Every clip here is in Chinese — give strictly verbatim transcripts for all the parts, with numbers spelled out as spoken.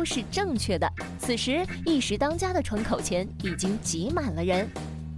是正确的。此时，一时当家的窗口前已经挤满了人。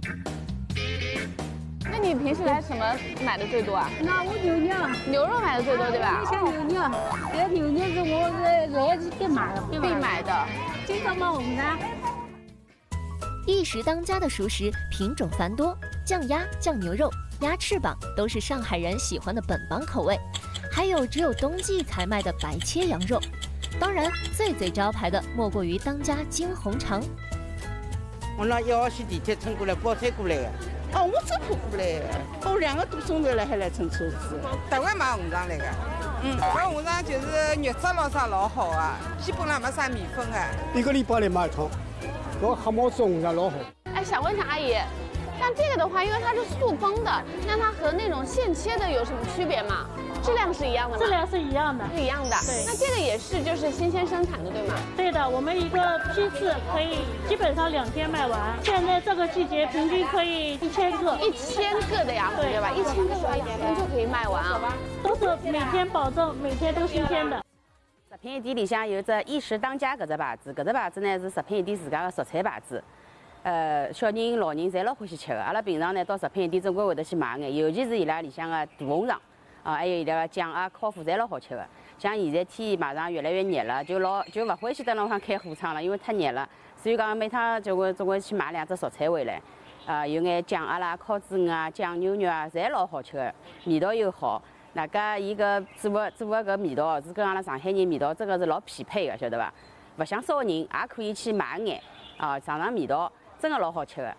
那你平时来什么买的最多啊？ 那我牛肉， 牛肉买的最多，对吧？ 像牛肉，这牛肉是我是来是必买的， 必买的， 经常买红烧。 一时当家的熟食品种繁多，酱鸭、酱牛肉、鸭翅膀都是上海人喜欢的本帮口味，还有只有冬季才卖的白切羊肉。当然，最最招牌的莫过于当家金红肠。 我那一号线地铁乘过来，包车过来的。哦，我走路过来的，我两个多钟头了还来乘车子。 台湾买红肠来的，嗯，这红肠就是肉质老啥老好啊，基本上没啥米粉的。 一个礼拜来买一趟，我黑毛子红肠老好。 哎，想问一下阿姨，像这个的话，因为它是速崩的，那它和那种现切的有什么区别吗？质量是一样的吗？ 质量是一样的， 是一样的。 对， 那这个也是就是新鲜生产的，对吗？ 对的，我们一个批次可以基本上两天卖完。现在这个季节平均可以一千个， 一千个的呀，对吧？一千个的话，一天就可以卖完啊。 都是每天保证每天都新鲜的。 食品店里向有只一时当家搿只牌子，搿只牌子呢是食品店自家的熟菜牌子。呃，小人、老人侪老欢喜吃的。阿拉平常呢到食品店总归会得去买眼，尤其是伊拉里向的大红肠。啊，还有伊拉个酱啊、烤麸侪老好吃的。像现在天马上越来越热了，就老就勿欢喜在弄上开火窗了，因为太热了。所以讲每趟就会总归去买两只熟菜回来。啊，有眼酱鸭啦、烤子鱼啊、酱牛肉啊，侪老好吃的，味道又好。那个伊个做个做个搿味道是跟阿拉上海人味道真个是老匹配的，晓得伐？勿像烧人，也可以去买眼啊，尝尝味道，真个老好吃的。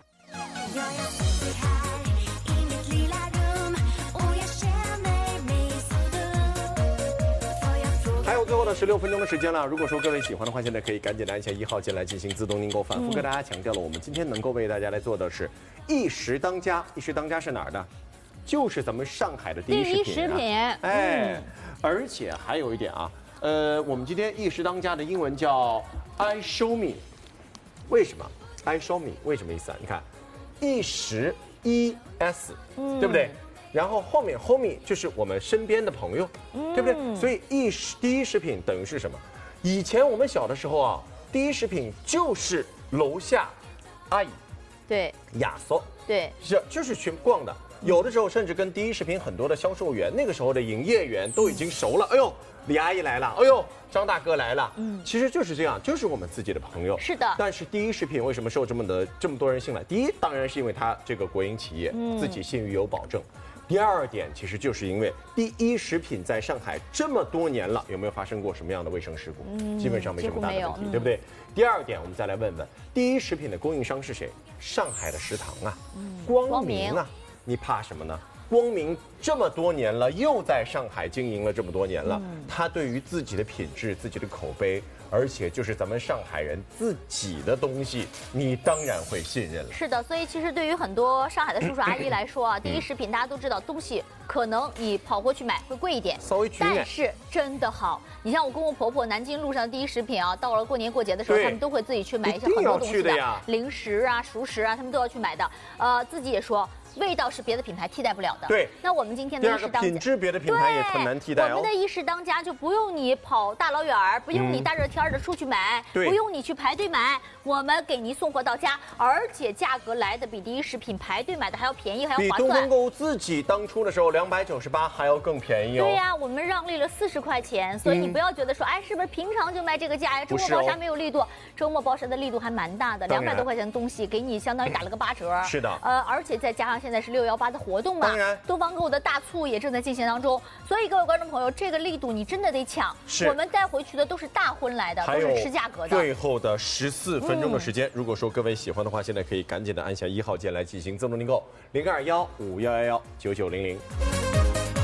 还有最后的十六分钟的时间了，如果说各位喜欢的话，现在可以赶紧的按下一号键来进行自动订购。反复跟大家强调了，我们今天能够为大家来做的是一时当家。一时当家是哪儿的？就是咱们上海的第一食品、啊。第一食品，哎，嗯、而且还有一点啊，呃，我们今天一时当家的英文叫 I show me， 为什么 I show me 为什么意思啊？你看，一时 E S，、嗯、对不对？然后后面 homie 就是我们身边的朋友，嗯、对不对？所以一食第一食品等于是什么？以前我们小的时候啊，第一食品就是楼下阿姨， 对， 亚索， 对， 是就是去逛的。有的时候甚至跟第一食品很多的销售员，那个时候的营业员都已经熟了。哎呦，李阿姨来了，哎呦，张大哥来了。嗯，其实就是这样，就是我们自己的朋友。 是的。 但是第一食品为什么受这么的这么多人信赖？第一，当然是因为它这个国营企业，嗯、自己信誉有保证。第二点，其实就是因为第一食品在上海这么多年了，有没有发生过什么样的卫生事故？嗯，基本上没什么大的问题，对不对？第二点，我们再来问问，第一食品的供应商是谁？上海的食堂啊，嗯、光明啊，你怕什么呢？光明这么多年了，又在上海经营了这么多年了，嗯、他对于自己的品质、自己的口碑，而且就是咱们上海人自己的东西，你当然会信任了。 是的，所以其实对于很多上海的叔叔阿姨来说啊，第一食品大家都知道，东西可能你跑过去买会贵一点， 稍微贵一点， 但是真的好。你像我公公婆婆，南京路上的第一食品啊，到了过年过节的时候，他们都会自己去买一些很多东西的，零食啊、熟食啊，他们都要去买的。呃，自己也说。味道是别的品牌替代不了的。 对， 那我们今天的一时当家， 品质别的品牌也很难替代哦。 我们的一时当家就不用你跑大老远儿，不用你大热天的出去买，嗯、不用你去排队买，我们给您送货到家，而且价格来的比第一食品排队买的还要便宜，还要划算。 比东风购物自己当初的时候两百九十八还要更便宜哦。 对呀、啊，我们让利了四十块钱，所以你不要觉得说，嗯、哎，是不是平常就卖这个价呀？周末包杀没有力度，哦、周末包杀的力度还蛮大的，两百多块钱的东西给你相当于打了个八折。 是的， 呃，而且再加上现在是六幺八的活动嘛， 当然， 东方购物的大促也正在进行当中，所以各位观众朋友，这个力度你真的得抢。 是， 我们带回去的都是大荤来的，都是吃价格的。 最后的十四分钟的时间，嗯、如果说各位喜欢的话，现在可以赶紧的按下一号键来进行自动订购，零二幺五幺幺幺九九零零。